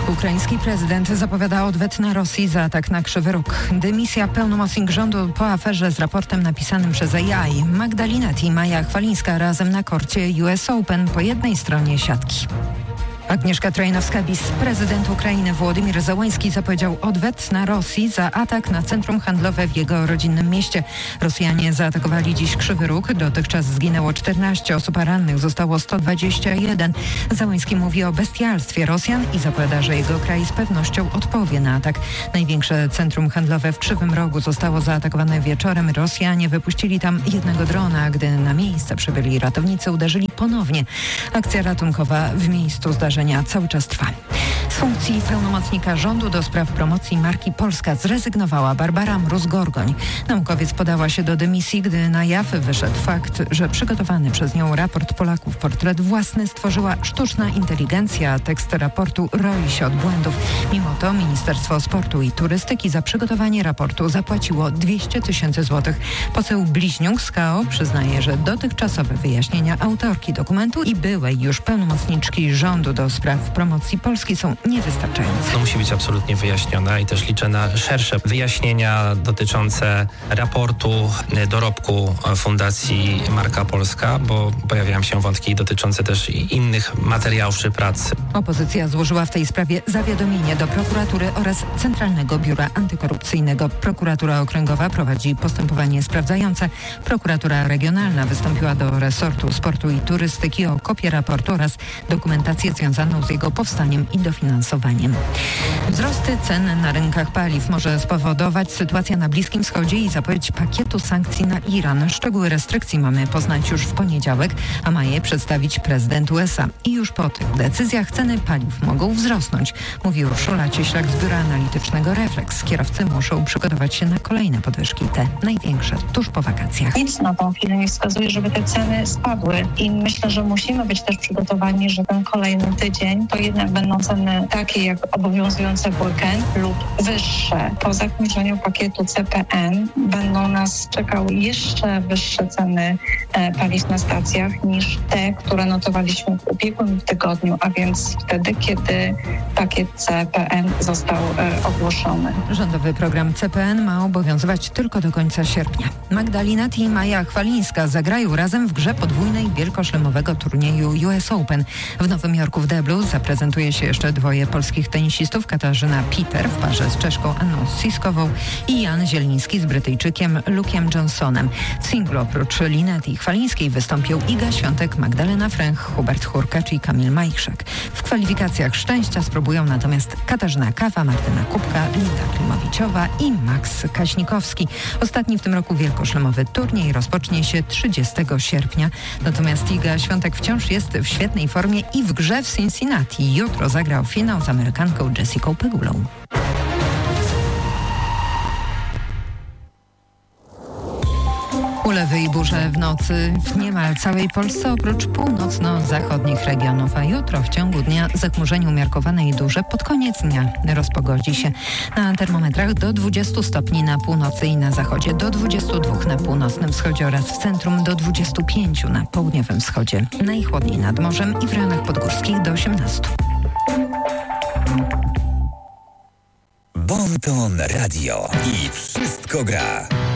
Ukraiński prezydent zapowiada odwet na Rosji za atak na Krzywy Róg. Dymisja pełnomocnik rządu po aferze z raportem napisanym przez AI. Magdalena i Maja Chwalińska razem na korcie US Open po jednej stronie siatki. Agnieszka Trojanowska-Bis. Prezydent Ukrainy Wołodymyr Zełański zapowiedział odwet na Rosji za atak na centrum handlowe w jego rodzinnym mieście. Rosjanie zaatakowali dziś Krzywy Róg. Dotychczas zginęło 14 osób, a rannych zostało 121. Zełański mówi o bestialstwie Rosjan i zapowiada, że jego kraj z pewnością odpowie na atak. Największe centrum handlowe w Krzywym Rogu zostało zaatakowane wieczorem. Rosjanie wypuścili tam jednego drona, a gdy na miejsce przybyli ratownicy, uderzyli ponownie. Akcja ratunkowa w miejscu zdarzenia cały czas trwa. Z funkcji pełnomocnika rządu do spraw promocji marki Polska zrezygnowała Barbara Mróz-Gorgoń. Naukowiec podała się do dymisji, gdy na jaw wyszedł fakt, że przygotowany przez nią raport Polaków Portret Własny stworzyła sztuczna inteligencja, a tekst raportu roi się od błędów. Mimo to Ministerstwo Sportu i Turystyki za przygotowanie raportu zapłaciło 200 000 złotych. Poseł Bliźniuk z KO przyznaje, że dotychczasowe wyjaśnienia autorki dokumentu i byłej już pełnomocniczki rządu do spraw promocji Polski są niewystarczające. To musi być absolutnie wyjaśnione i też liczę na szersze wyjaśnienia dotyczące raportu, dorobku Fundacji Marka Polska, bo pojawiają się wątki dotyczące też innych materiałów czy prac. Opozycja złożyła w tej sprawie zawiadomienie do prokuratury oraz Centralnego Biura Antykorupcyjnego. Prokuratura Okręgowa prowadzi postępowanie sprawdzające. Prokuratura Regionalna wystąpiła do resortu sportu i turystyki o kopię raportu oraz dokumentację związaną z jego powstaniem i dofinansowaniem. Wzrosty cen na rynkach paliw może spowodować sytuacja na Bliskim Wschodzie i zapowiedź pakietu sankcji na Iran. Szczegóły restrykcji mamy poznać już w poniedziałek, a ma je przedstawić prezydent USA. I już po tych decyzjach ceny paliw mogą wzrosnąć, mówi Urszula Cieślak z Biura Analitycznego Reflex. Kierowcy muszą przygotować się na kolejne podwyżki, te największe tuż po wakacjach. Nic na tą chwilę nie wskazuje, żeby te ceny spadły i myślę, że musimy być też przygotowani, że ten kolejny tydzień to jednak będą ceny takie jak obowiązujące w weekend lub wyższe. Po zakończeniu pakietu CPN będą nas czekały jeszcze wyższe ceny paliw na stacjach niż te, które notowaliśmy w ubiegłym tygodniu, a więc wtedy, kiedy pakiet CPN został ogłoszony. Rządowy program CPN ma obowiązywać tylko do końca sierpnia. Magdalena i Maja Chwalińska zagrają razem w grze podwójnej wielkoszlemowego turnieju US Open. W Nowym Jorku w Deblu zaprezentuje się jeszcze dwoje polskich tenisistów, Katarzyna Peter w parze z Czeszką Anną Siskową i Jan Zieliński z Brytyjczykiem Luke'em Johnsonem. W singlu oprócz Linety i Chwalińskiej wystąpią Iga Świątek, Magdalena Fręch, Hubert Hurkacz i Kamil Majchrzak. W kwalifikacjach szczęścia spróbują natomiast Katarzyna Kawa, Martyna Kubka, Linda Klimowiciowa i Max Kaśnikowski. Ostatni w tym roku wielkoszlemowy turniej rozpocznie się 30 sierpnia. Natomiast Iga Świątek wciąż jest w świetnej formie i w grze w Cincinnati. Jutro zagrał finał z Amerykanką Jessicą Pegulą. Ulewy i burze w nocy w niemal całej Polsce oprócz północno-zachodnich regionów, a jutro w ciągu dnia zachmurzenie umiarkowane i duże. Pod koniec dnia rozpogodzi się. Na termometrach do 20 stopni na północy i na zachodzie, do 22 na północnym wschodzie oraz w centrum do 25 na południowym wschodzie. Najchłodniej nad morzem i w rejonach podgórskich do 18. Bon Ton Radio i wszystko gra.